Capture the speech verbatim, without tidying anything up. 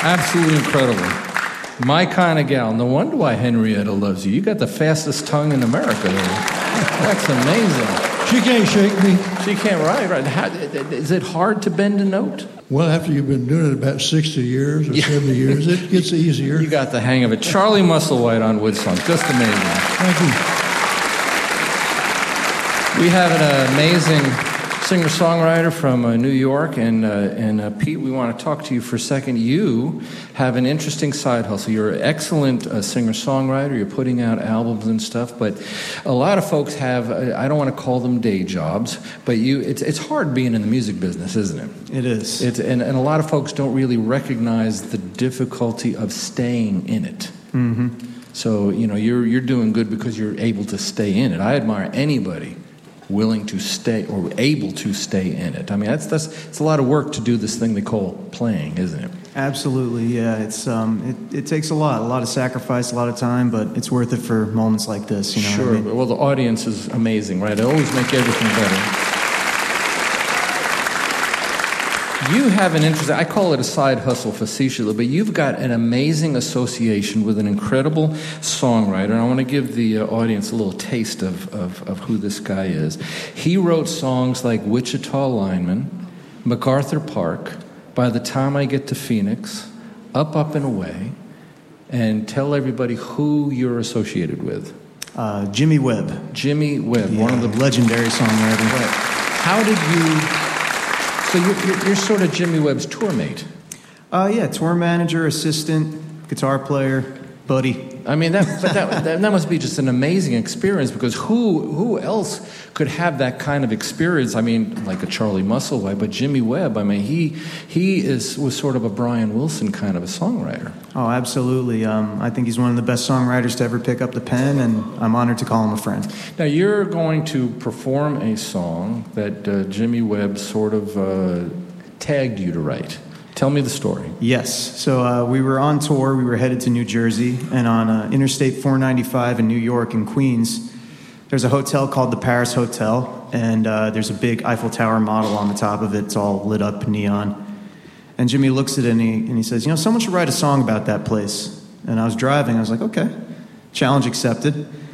Absolutely incredible. My kind of gal. No wonder why Henrietta loves you. You got the fastest tongue in America. That's amazing. She can't shake me. She can't write, right? How, is it hard to bend a note? Well, after you've been doing it about sixty years or Yeah. seventy years, it gets easier. You got the hang of it. Charlie Musselwhite on Wood Song. Just amazing. Thank you. We have an amazing singer-songwriter from uh, New York, and uh, and uh, Pete, we want to talk to you for a second. You have an interesting side hustle. You're an excellent uh, singer-songwriter. You're putting out albums and stuff, but a lot of folks have, uh, I don't want to call them day jobs, but you, it's it's hard being in the music business, isn't it? It is. It's, and, and a lot of folks don't really recognize the difficulty of staying in it. Mm-hmm. So, you know, you're you're doing good because you're able to stay in it. I admire anybody willing to stay or able to stay in it. I mean, that's that's it's a lot of work to do this thing they call playing, isn't it? Absolutely, yeah. It's um, it, it takes a lot, a lot of sacrifice, a lot of time, but it's worth it for moments like this. You know Sure. what I mean? Well, the audience is amazing, right? They always make everything better. You have an interest, I call it a side hustle facetiously, but you've got an amazing association with an incredible songwriter. And I want to give the uh, audience a little taste of, of, of who this guy is. He wrote songs like Wichita Lineman, MacArthur Park, By the Time I Get to Phoenix, Up, Up and Away, and tell everybody who you're associated with. Uh, Jimmy Webb. Jimmy Webb, Yeah, one of the legendary songwriter. Right. How did you... So you're, you're, you're sort of Jimmy Webb's tour mate. Uh, yeah, tour manager, assistant, guitar player, buddy. I mean, that, but that, that that must be just an amazing experience, because who who else could have that kind of experience? I mean, like a Charlie Musselwhite, but Jimmy Webb. I mean, he he is was sort of a Brian Wilson kind of a songwriter. Oh, absolutely. Um, I think he's one of the best songwriters to ever pick up the pen, and I'm honored to call him a friend. Now, you're going to perform a song that uh, Jimmy Webb sort of uh, tagged you to write. Tell me the story. Yes. So uh, we were on tour. We were headed to New Jersey, and on uh, Interstate four ninety-five in New York in Queens, there's a hotel called the Paris Hotel, and uh, there's a big Eiffel Tower model on the top of it. It's all lit up neon. And Jimmy looks at it and he, and he says, you know, someone should write a song about that place. And I was driving. I was like, okay, challenge accepted.